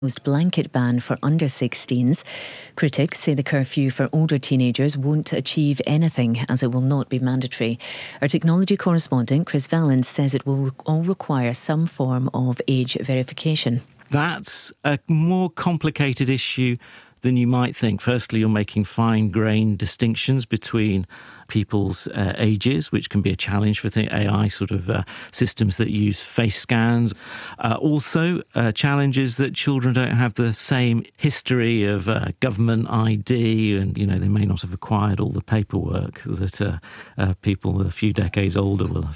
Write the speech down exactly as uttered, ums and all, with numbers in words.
Blanket ban for under sixteens. Critics say the curfew for older teenagers won't achieve anything as it will not be mandatory. Our technology correspondent Chris Valens says it will all require some form of age verification. That's a more complicated issue than you might think. Firstly, you're making fine-grained distinctions between people's uh, ages, which can be a challenge for the A I sort of uh, systems that use face scans. Uh, also, uh, challenges that children don't have the same history of uh, government I D, and, you know, they may not have acquired all the paperwork that uh, uh, people a few decades older will have.